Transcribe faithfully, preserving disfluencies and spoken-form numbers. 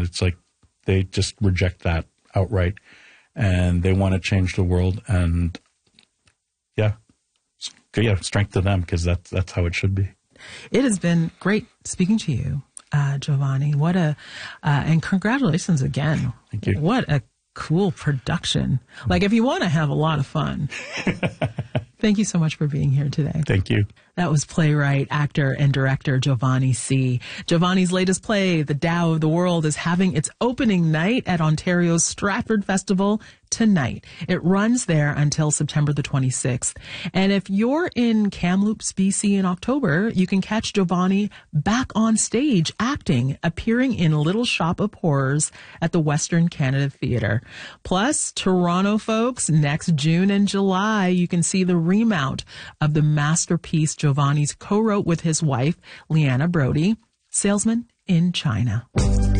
It's like they just reject that outright, and they want to change the world. And yeah, yeah, strength to them, because that's that's how it should be. It has been great speaking to you, uh, Giovanni. What a uh, and congratulations again. Thank you. What a cool production. Like, if you want to have a lot of fun. Thank you so much for being here today. Thank you. That was playwright, actor, and director Giovanni C. Giovanni's latest play, The Tao of the World, is having its opening night at Ontario's Stratford Festival tonight. It runs there until September the twenty-sixth. And if you're in Kamloops, B C in October, you can catch Giovanni back on stage acting, appearing in Little Shop of Horrors at the Western Canada Theatre. Plus, Toronto folks, next June and July, you can see the remount of the masterpiece Giovanni's co-wrote with his wife, Leanna Brody, Salesman in China.